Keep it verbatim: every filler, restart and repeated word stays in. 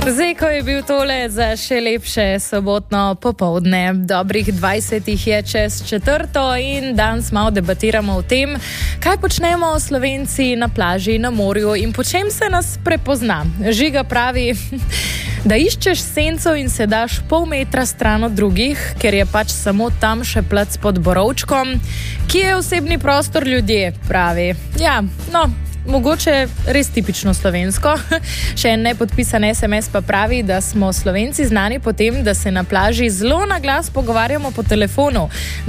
Zdaj, ko je bil tole za še lepše sobotno popoldne, dobrih dvajsetih je čez četrto in danes malo debatiramo o tem, kaj počnemo Slovenci na plaži, na morju in po čem se nas prepozna. Žiga pravi, da iščeš senco in se daš pol metra stran od drugih, ker je pač samo tam še plac pod borovčkom, ki je osebni prostor ljudje, pravi. Ja, no, mogoče res tipično slovensko. Še en nepodpisan es em es pa pravi, da smo Slovenci znani po tem, da se na plaži zelo na glas pogovarjamo po telefonu.